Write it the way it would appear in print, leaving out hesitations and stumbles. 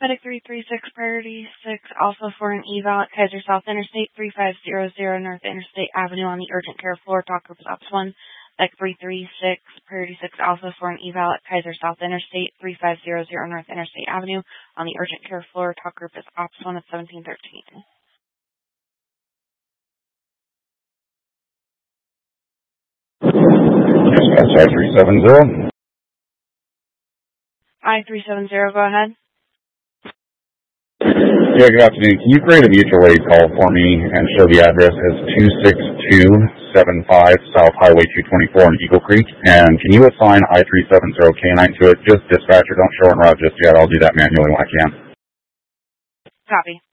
Medic 336, Priority 6, also for an eval at Kaiser South Interstate 3500 North Interstate Avenue on the urgent care floor. Talk group is Ops 1. Medic 336, Priority 6, also for an eval at Kaiser South Interstate 3500 North Interstate Avenue on the urgent care floor. Talk group is Ops 1 at 1713. Dispatch I-370. I-370, go ahead. Yeah, good afternoon. Can you create a mutual aid call for me and show the address as 26275 South Highway 224 in Eagle Creek? And can you assign I-370 K9 to it? Just dispatcher, don't show en route just yet. I'll do that manually when I can. Copy.